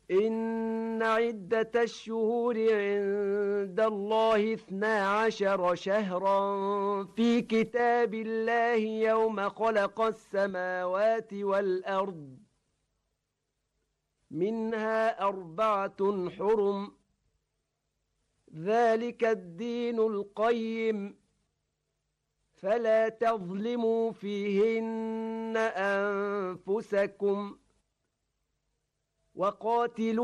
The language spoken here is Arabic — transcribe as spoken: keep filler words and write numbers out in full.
إن عدة الشهور عند الله اثنا عشر شهرا في كتاب الله يوم خلق السماوات والأرض منها أربعة حرم ذلك الدين القيم فلا تظلموا فيهن أنفسكم وقاتلوا